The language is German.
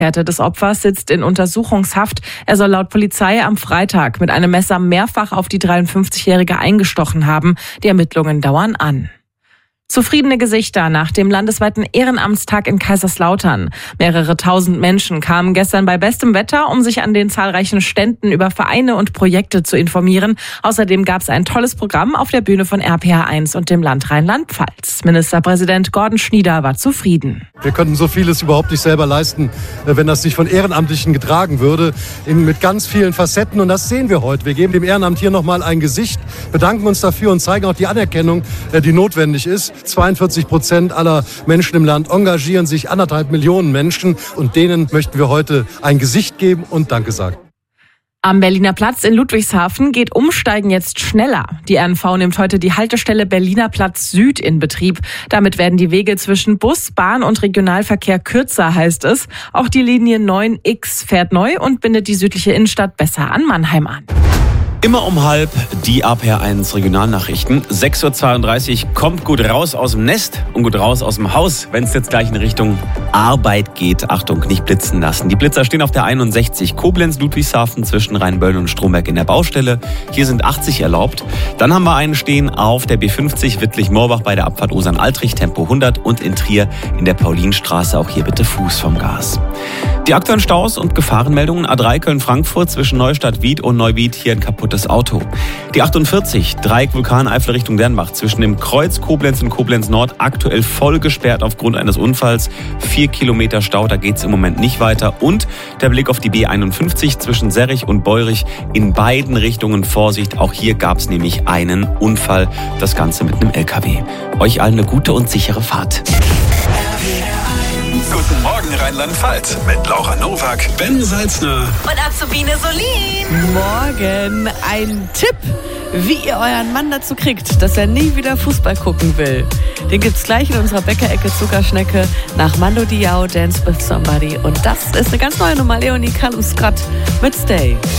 Der des Opfers sitzt in Untersuchungshaft. Er soll laut Polizei am Freitag mit einem Messer mehrfach auf die 53-Jährige eingestochen haben. Die Ermittlungen dauern an. Zufriedene Gesichter nach dem landesweiten Ehrenamtstag in Kaiserslautern. Mehrere tausend Menschen kamen gestern bei bestem Wetter, um sich an den zahlreichen Ständen über Vereine und Projekte zu informieren. Außerdem gab es ein tolles Programm auf der Bühne von RPA1 und dem Land Rheinland-Pfalz. Ministerpräsident Gordon Schnieder war zufrieden. Wir könnten so vieles überhaupt nicht selber leisten, wenn das nicht von Ehrenamtlichen getragen würde, mit ganz vielen Facetten. Und das sehen wir heute. Wir geben dem Ehrenamt hier nochmal ein Gesicht, bedanken uns dafür und zeigen auch die Anerkennung, die notwendig ist. 42% aller Menschen im Land engagieren sich, 1,5 Millionen Menschen. Und denen möchten wir heute ein Gesicht geben und Danke sagen. Am Berliner Platz in Ludwigshafen geht Umsteigen jetzt schneller. Die RNV nimmt heute die Haltestelle Berliner Platz Süd in Betrieb. Damit werden die Wege zwischen Bus, Bahn und Regionalverkehr kürzer, heißt es. Auch die Linie 9X fährt neu und bindet die südliche Innenstadt besser an Mannheim an. Immer um 12:30 die RPR1 Regionalnachrichten. 6:32 Uhr, kommt gut raus aus dem Nest und gut raus aus dem Haus, wenn es jetzt gleich in Richtung Arbeit geht. Achtung, nicht blitzen lassen. Die Blitzer stehen auf der 61 Koblenz-Ludwigshafen zwischen Rheinböllen und Stromberg in der Baustelle. Hier sind 80 erlaubt. Dann haben wir einen stehen auf der B50 Wittlich-Moorbach bei der Abfahrt Osern-Altrich, Tempo 100 und in Trier in der Paulinstraße. Auch hier bitte Fuß vom Gas. Die aktuellen Staus und Gefahrenmeldungen: A3 Köln-Frankfurt zwischen Neustadt-Wied und Neuwied, hier ein kaputtes Auto. Die 48 Dreieck Vulkaneifel Richtung Dernbach zwischen dem Kreuz Koblenz und Koblenz Nord aktuell voll gesperrt aufgrund eines Unfalls. 4 Kilometer Stau, da geht's im Moment nicht weiter. Und der Blick auf die B51 zwischen Serrich und Beurich in beiden Richtungen. Vorsicht, auch hier gab's nämlich einen Unfall. Das Ganze mit einem LKW. Euch allen eine gute und sichere Fahrt. Guten Morgen Rheinland-Pfalz mit Laura Nowak, Ben Salzner und Azubine Solin. Morgen ein Tipp, wie ihr euren Mann dazu kriegt, dass er nie wieder Fußball gucken will. Den gibt's gleich in unserer Bäckerecke Zuckerschnecke nach Mando Diao, Dance with Somebody. Und das ist eine ganz neue Nummer, Leonie Kaluskat mit Stay.